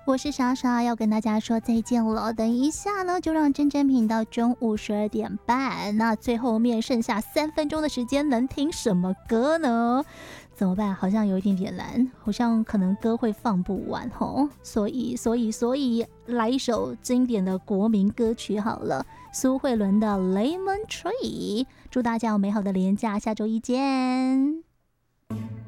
我是莎莎，要跟大家说再见了。等一下呢，就让真真频到中午12点半。那最后面剩下3分钟的时间，能听什么歌呢？怎么办？好像有一点点难，好像可能歌会放不完吼。所以来一首经典的国民歌曲好了，苏慧伦的《Lemon Tree》。祝大家有美好的连假，下周一见。